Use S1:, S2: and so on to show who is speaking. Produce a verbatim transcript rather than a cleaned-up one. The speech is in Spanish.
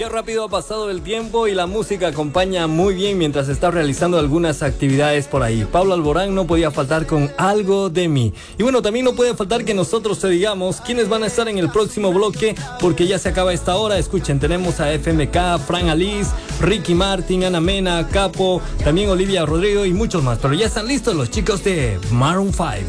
S1: Qué rápido ha pasado el tiempo y la música acompaña muy bien mientras estás realizando algunas actividades por ahí. Pablo Alborán no podía faltar con Algo de Mí. Y bueno, también no puede faltar que nosotros te digamos quiénes van a estar en el próximo bloque, porque ya se acaba esta hora. Escuchen, tenemos a F M K, Fran Alice, Ricky Martin, Ana Mena, Capo, también Olivia Rodrigo y muchos más. Pero ya están listos los chicos de Maroon cinco.